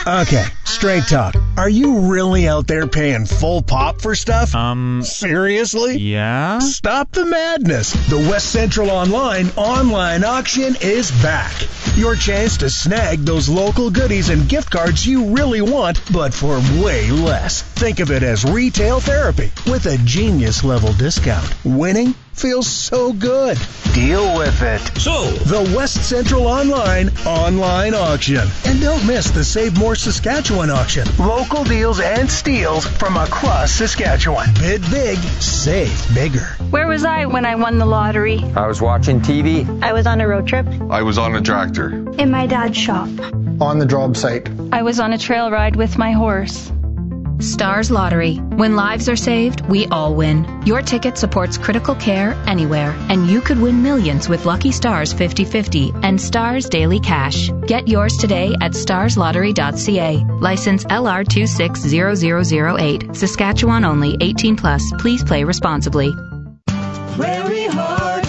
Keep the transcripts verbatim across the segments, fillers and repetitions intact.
Okay, straight talk. Are you really out there paying full pop for stuff? Um, Seriously? yeah? Stop the madness. The West Central Online online auction is back. Your chance to snag those local goodies and gift cards you really want, but for way less. Think of it as retail therapy with a genius level discount. Winning feels so good. Deal with it. So, the West Central Online online auction. And don't miss the Save More Saskatchewan auction. Local deals and steals from across Saskatchewan. Bid big, save bigger. Where was I when I won the lottery? I was watching T V. I was on a road trip. I was on a tractor. In my dad's shop. On the job site. I was on a trail ride with my horse. Stars Lottery. When lives are saved, we all win. Your ticket supports critical care anywhere, and you could win millions with Lucky Stars fifty fifty and Stars Daily Cash. Get yours today at stars lottery dot c a. License L R two six zero zero zero eight. Saskatchewan only. eighteen plus. Please play responsibly. Prairie Heart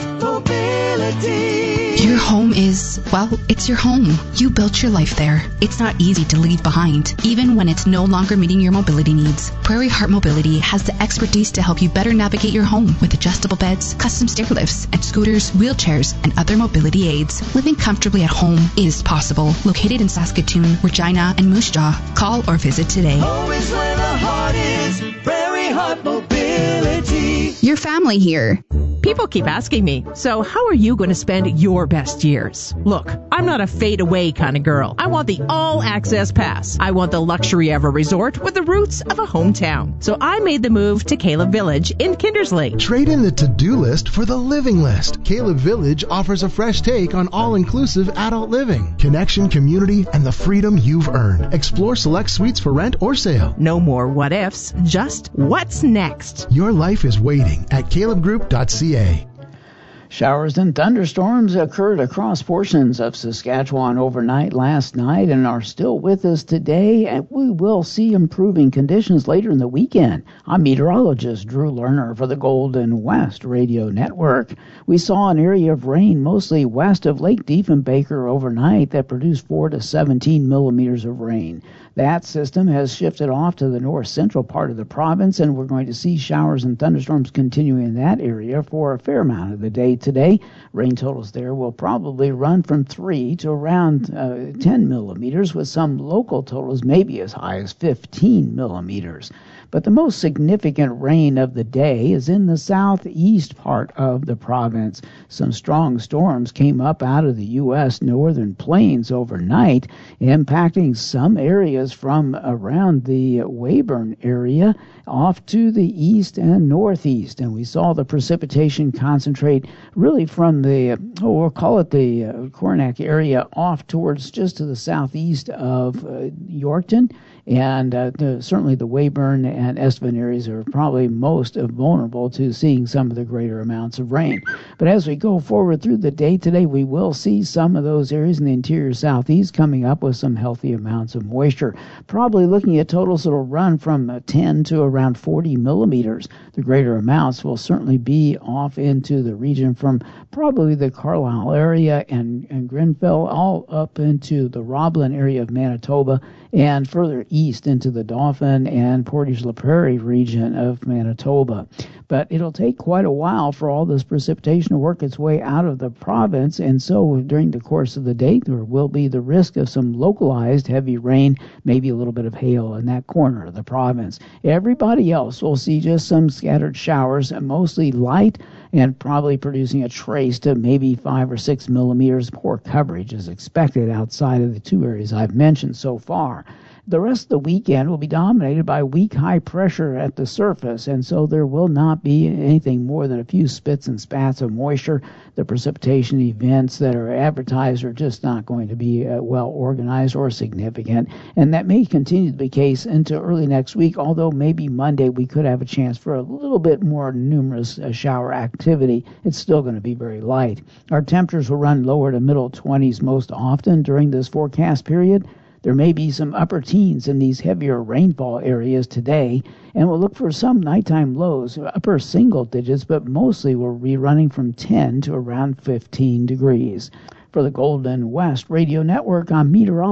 Mobility. Your home is, well, it's your home. You built your life there. It's not easy to leave behind, even when it's no longer meeting your mobility needs. Prairie Heart Mobility has the expertise to help you better navigate your home with adjustable beds, custom stair lifts, and scooters, wheelchairs, and other mobility aids. Living comfortably at home is possible. Located in Saskatoon, Regina, and Moose Jaw. Call or visit today. Home is where the heart is. Prairie Heart Mobility. Your family here. People keep asking me, so how are you going to spend your best years? Look, I'm not a fade-away kind of girl. I want the all-access pass. I want the luxury of a resort with the roots of a hometown. So I made the move to Caleb Village in Kindersley. Trade in the to-do list for the living list. Caleb Village offers a fresh take on all-inclusive adult living, connection, community, and the freedom you've earned. Explore select suites for rent or sale. No more what-ifs, just what's next. Your life is waiting at caleb group dot c a. Showers and thunderstorms occurred across portions of Saskatchewan overnight last night and are still with us today, and we will see improving conditions later in the weekend. I'm meteorologist Drew Lerner for the Golden West Radio Network. We saw an area of rain mostly west of Lake Diefenbaker overnight that produced four to seventeen millimeters of rain. That system has shifted off to the north-central part of the province, and we're going to see showers and thunderstorms continuing in that area for a fair amount of the day today. Rain totals there will probably run from three to around uh, ten millimeters, with some local totals maybe as high as fifteen millimeters. But the most significant rain of the day is in the southeast part of the province. Some strong storms came up out of the U S northern plains overnight, impacting some areas from around the Weyburn area off to the east and northeast. And we saw the precipitation concentrate really from the, oh, we'll call it the uh, Coronach area off towards just to the southeast of uh, Yorkton. And uh, the, certainly the Weyburn and Estevan areas are probably most vulnerable to seeing some of the greater amounts of rain. But as we go forward through the day today, we will see some of those areas in the interior southeast coming up with some healthy amounts of moisture. Probably looking at totals that will run from uh, ten to around forty millimeters. The greater amounts will certainly be off into the region from probably the Carlisle area and, and Grenfell all up into the Roblin area of Manitoba and further east into the Dauphin and Portage-la Prairie region of Manitoba. But it'll take quite a while for all this precipitation to work its way out of the province, and so during the course of the day there will be the risk of some localized heavy rain, maybe a little bit of hail in that corner of the province. Everybody else will see just some scattered showers, mostly light, and probably producing a trace to maybe five or six millimeters. Poor coverage is expected outside of the two areas I've mentioned so far. The rest of the weekend will be dominated by weak high pressure at the surface, and so there will not be anything more than a few spits and spats of moisture. The precipitation events that are advertised are just not going to be uh, well organized or significant, and that may continue to be the case into early next week, although maybe Monday we could have a chance for a little bit more numerous uh, shower activity. It's still going to be very light. Our temperatures will run lower to middle twenties most often during this forecast period. There may be some upper teens in these heavier rainfall areas today, and we'll look for some nighttime lows, upper single digits, but mostly we'll be running from ten to around fifteen degrees. For the Golden West Radio Network, I'm meteorologist